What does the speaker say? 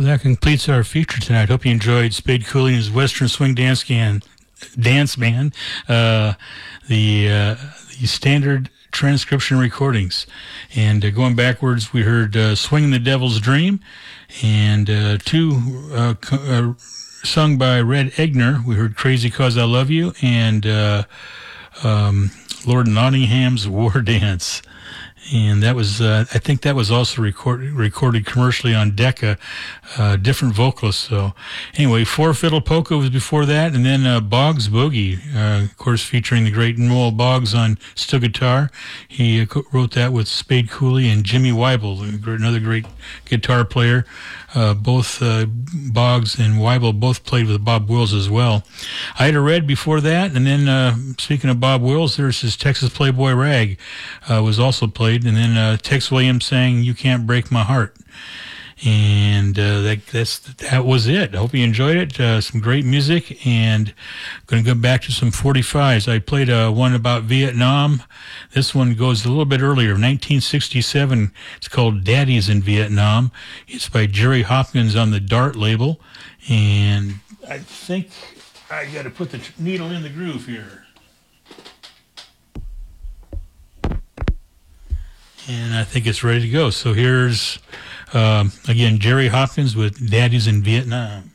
that completes our feature tonight. Hope you enjoyed Spade Cooley and his Western Swing Dance Band, the standard transcription recordings. And going backwards, we heard Swing the Devil's Dream, and sung by Red Egner. We heard Crazy 'Cause I Love You, and Lord Nottingham's War Dance. And that was, I think that was also recorded commercially on Decca, different vocalists. So anyway, Four Fiddle Polka was before that, and then Boggs Boogie, of course, featuring the great Noel Boggs on steel guitar. He wrote that with Spade Cooley and Jimmy Weibel, another great guitar player. Both Boggs and Weibel both played with Bob Wills as well. Ida Red before that, and then speaking of Bob Wills, there's his Texas Playboy Rag was also played, and then Tex Williams sang "You Can't Break My Heart." And that was it. I hope you enjoyed it. Some great music, and going to go back to some 45s. I played one about Vietnam. This one goes a little bit earlier, 1967. It's called Daddy's in Vietnam. It's by Jerry Hopkins on the Dart label. And I think I got to put the needle in the groove here. And I think it's ready to go. So here's, again, Jerry Hopkins with Daddy's in Vietnam.